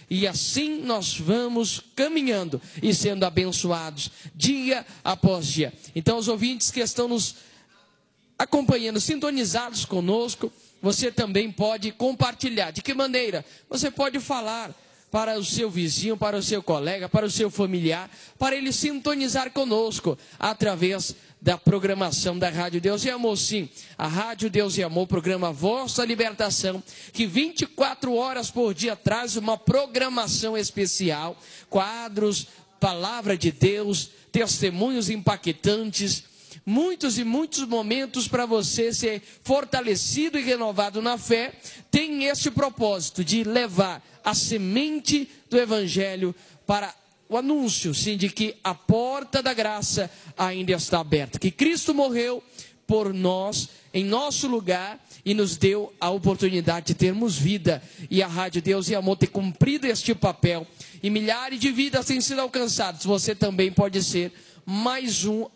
E assim nós vamos caminhando e sendo abençoados dia após dia. Então os ouvintes que estão nos acompanhando, sintonizados conosco, você também pode compartilhar. De que maneira? Você pode falar para o seu vizinho, para o seu colega, para o seu familiar, para ele sintonizar conosco através da programação da Rádio Deus e Amor. Sim, a Rádio Deus e Amor, programa Vossa Libertação, que 24 horas por dia traz uma programação especial, quadros, palavra de Deus, testemunhos impactantes, muitos e muitos momentos para você ser fortalecido e renovado na fé. Tem este propósito de levar a semente do Evangelho para o anúncio, sim, de que a porta da graça ainda está aberta, que Cristo morreu por nós, em nosso lugar, e nos deu a oportunidade de termos vida. E a Rádio Deus e Amor tem cumprido este papel, e milhares de vidas têm sido alcançadas. Você também pode ser mais um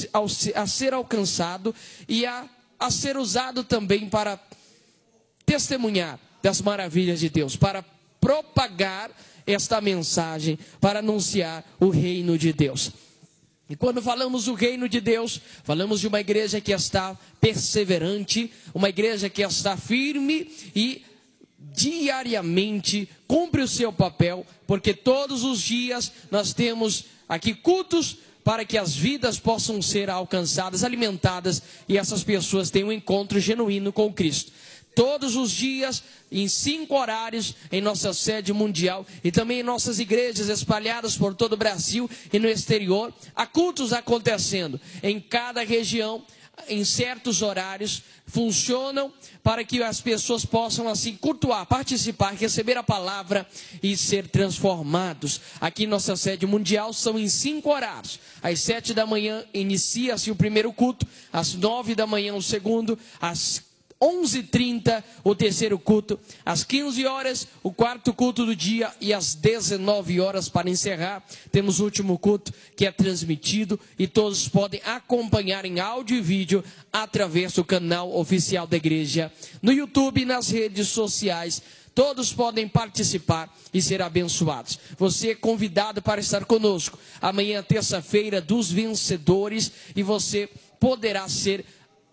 a ser alcançado e a ser usado também para testemunhar das maravilhas de Deus, para propagar esta mensagem, para anunciar o reino de Deus. E quando falamos do reino de Deus, falamos de uma igreja que está perseverante, uma igreja que está firme e diariamente cumpre o seu papel, porque todos os dias nós temos aqui cultos para que as vidas possam ser alcançadas, alimentadas, e essas pessoas tenham um encontro genuíno com Cristo. Todos os dias, em 5 horários, em nossa sede mundial e também em nossas igrejas espalhadas por todo o Brasil e no exterior, há cultos acontecendo em cada região, em certos horários, funcionam para que as pessoas possam assim cultuar, participar, receber a palavra e ser transformados. Aqui em nossa sede mundial são em 5 horários. Às 7 da manhã inicia-se o primeiro culto, às 9 da manhã o segundo, às 11h30 o terceiro culto, às 15 horas o quarto culto do dia e às 19 horas para encerrar temos o último culto, que é transmitido e todos podem acompanhar em áudio e vídeo através do canal oficial da igreja no YouTube e nas redes sociais. Todos podem participar e ser abençoados. Você é convidado para estar conosco amanhã, terça-feira dos vencedores, e você poderá ser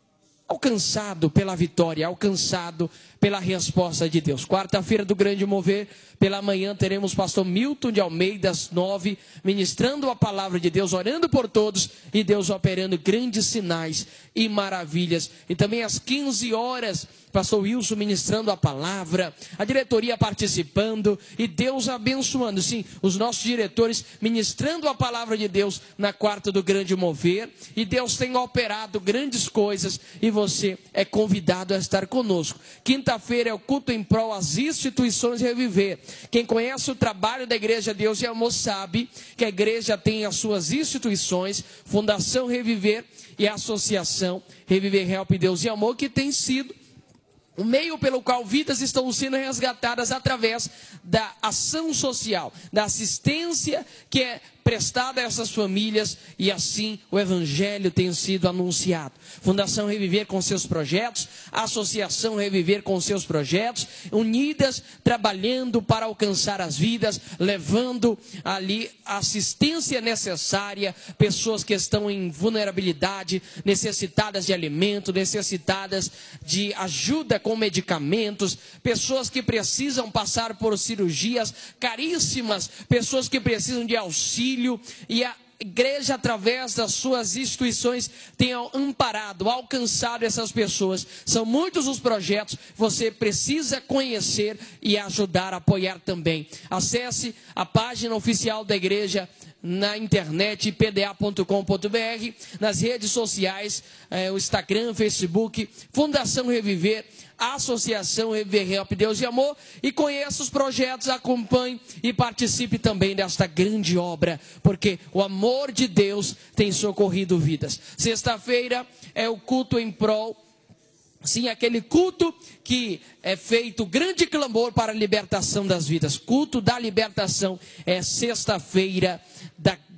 alcançado pela vitória, alcançado pela resposta de Deus. Quarta-feira do Grande Mover, pela manhã teremos pastor Milton de Almeida, às 9, ministrando a palavra de Deus, orando por todos e Deus operando grandes sinais e maravilhas. E também às 15 horas, pastor Wilson ministrando a palavra, a diretoria participando e Deus abençoando. Sim, os nossos diretores ministrando a palavra de Deus na quarta do Grande Mover, e Deus tem operado grandes coisas e você é convidado a estar conosco. Quinta-feira é o culto em prol às instituições Reviver. Quem conhece o trabalho da Igreja Deus e Amor sabe que a igreja tem as suas instituições, Fundação Reviver e a Associação Reviver Help Deus e Amor, que tem sido o meio pelo qual vidas estão sendo resgatadas através da ação social, da assistência que é prestada a essas famílias, e assim o Evangelho tem sido anunciado. Fundação Reviver com seus projetos, Associação Reviver com seus projetos, unidas, trabalhando para alcançar as vidas, levando ali a assistência necessária, pessoas que estão em vulnerabilidade, necessitadas de alimento, necessitadas de ajuda com medicamentos, pessoas que precisam passar por cirurgias caríssimas, pessoas que precisam de auxílio, e a igreja, através das suas instituições, tem amparado, alcançado essas pessoas. São muitos os projetos, você precisa conhecer e ajudar, apoiar também. Acesse a página oficial da igreja na internet, pda.com.br, nas redes sociais, o Instagram, Facebook, Fundação Reviver, Associação Reviver Help Deus e Amor, e conheça os projetos, acompanhe e participe também desta grande obra, porque o amor de Deus tem socorrido vidas. Sexta-feira é o culto em prol, sim, aquele culto que é feito grande clamor para a libertação das vidas. Culto da libertação é sexta-feira da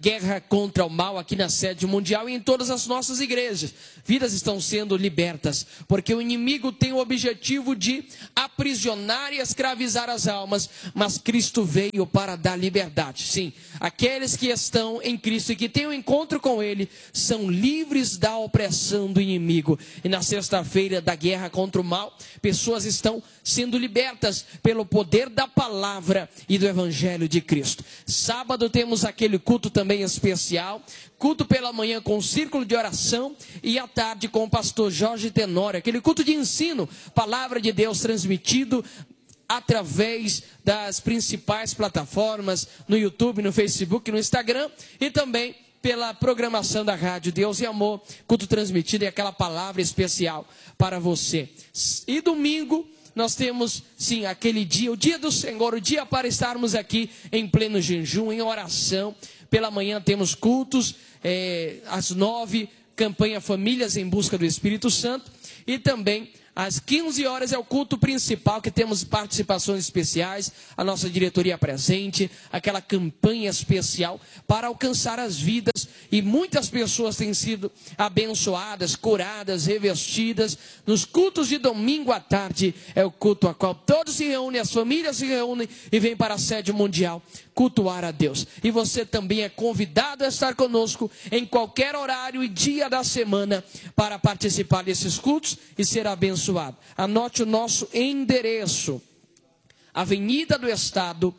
guerra contra o mal aqui na sede mundial e em todas as nossas igrejas. Vidas estão sendo libertas, porque o inimigo tem o objetivo de aprisionar e escravizar as almas, mas Cristo veio para dar liberdade. Sim, aqueles que estão em Cristo e que têm um encontro com Ele, são livres da opressão do inimigo. E na sexta-feira da guerra contra o mal, pessoas estão sendo libertas pelo poder da palavra e do Evangelho de Cristo. Sábado temos aquele culto também especial, culto pela manhã com círculo de oração e à tarde com o pastor Jorge Tenório, aquele culto de ensino, palavra de Deus transmitido através das principais plataformas, no YouTube, no Facebook, no Instagram e também pela programação da rádio Deus e Amor, culto transmitido e aquela palavra especial para você. E domingo nós temos, sim, aquele dia, o dia do Senhor, o dia para estarmos aqui em pleno jejum, em oração. Pela manhã temos cultos, às 9, campanha Famílias em Busca do Espírito Santo. E também às 15 horas é o culto principal, que temos participações especiais, a nossa diretoria presente, aquela campanha especial para alcançar as vidas. E muitas pessoas têm sido abençoadas, curadas, revestidas. Nos cultos de domingo à tarde é o culto a qual todos se reúnem, as famílias se reúnem e vêm para a sede mundial cultuar a Deus. E você também é convidado a estar conosco em qualquer horário e dia da semana para participar desses cultos e ser abençoado. Anote o nosso endereço: Avenida do Estado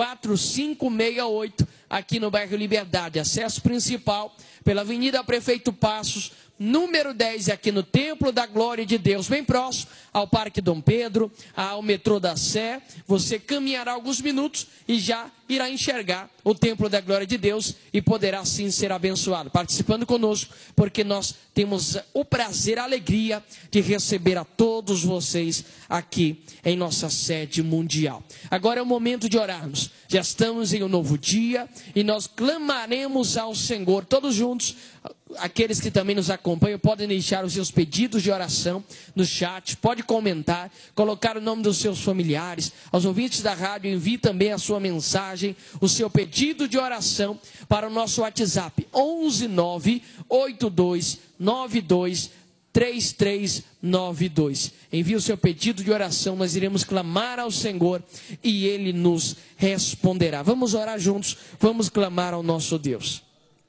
4568, aqui no bairro Liberdade. Acesso principal pela Avenida Prefeito Passos, número 10, aqui no Templo da Glória de Deus, bem próximo ao Parque Dom Pedro, ao metrô da Sé. Você caminhará alguns minutos e já irá enxergar o Templo da Glória de Deus e poderá sim ser abençoado, participando conosco, porque nós temos o prazer, a alegria de receber a todos vocês aqui em nossa sede mundial. Agora é o momento de orarmos. Já estamos em um novo dia e nós clamaremos ao Senhor, todos juntos. Aqueles que também nos acompanham podem deixar os seus pedidos de oração no chat, pode comentar, colocar o nome dos seus familiares. Aos ouvintes da rádio, envie também a sua mensagem, o seu pedido de oração para o nosso WhatsApp 11982923392. Envie o seu pedido de oração, nós iremos clamar ao Senhor e Ele nos responderá. Vamos orar juntos, vamos clamar ao nosso Deus.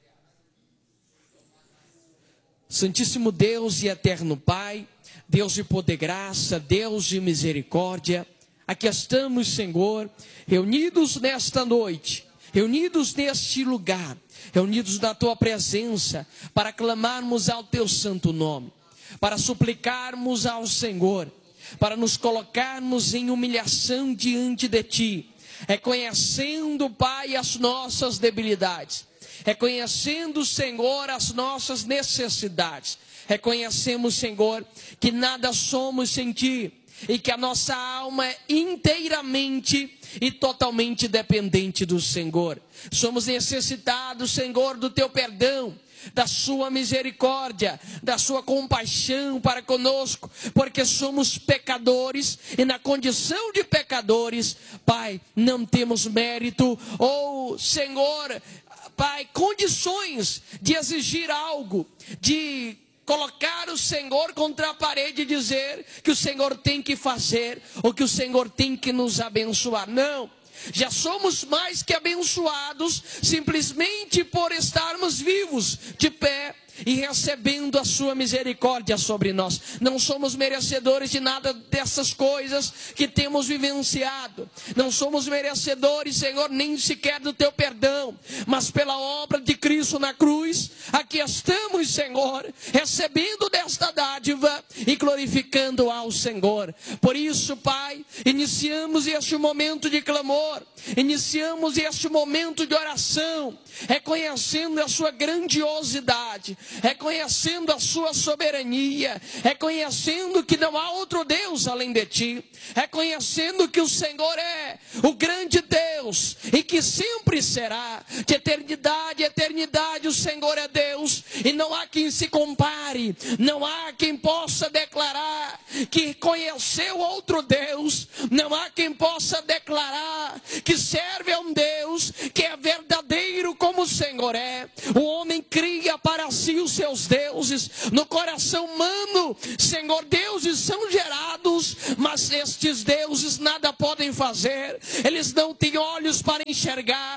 Santíssimo Deus e eterno Pai, Deus de poder e graça, Deus de misericórdia, aqui estamos, Senhor, reunidos nesta noite, reunidos neste lugar, reunidos na Tua presença, para clamarmos ao Teu santo nome, para suplicarmos ao Senhor, para nos colocarmos em humilhação diante de Ti, reconhecendo, Pai, as nossas debilidades, reconhecendo, Senhor, as nossas necessidades. Reconhecemos, Senhor, que nada somos sem Ti e que a nossa alma é inteiramente e totalmente dependente do Senhor. Somos necessitados, Senhor, do Teu perdão, da Sua misericórdia, da Sua compaixão para conosco, porque somos pecadores e na condição de pecadores, Pai, não temos mérito ou, Senhor, Pai, condições de exigir algo, de colocar o Senhor contra a parede e dizer que o Senhor tem que fazer ou que o Senhor tem que nos abençoar. Não, já somos mais que abençoados simplesmente por estarmos vivos, de pé e recebendo a Sua misericórdia sobre nós. Não somos merecedores de nada dessas coisas que temos vivenciado. Não somos merecedores, Senhor, nem sequer do Teu perdão, mas pela obra de Cristo na cruz, aqui estamos, Senhor, recebendo desta dádiva e glorificando ao Senhor. Por isso, Pai, iniciamos este momento de clamor, iniciamos este momento de oração, reconhecendo a Sua grandiosidade, reconhecendo a Sua soberania, reconhecendo que não há outro Deus além de Ti, reconhecendo que o Senhor é o grande Deus e que sempre será, de eternidade a eternidade o Senhor é Deus e não há quem se compare, não há quem possa declarar que conheceu outro Deus, não há quem possa declarar que serve a um Deus que é verdadeiro como o Senhor. Horé. O homem cria para si os seus deuses. No coração humano, Senhor, deuses são gerados, mas estes deuses nada podem fazer. Eles não têm olhos para enxergar,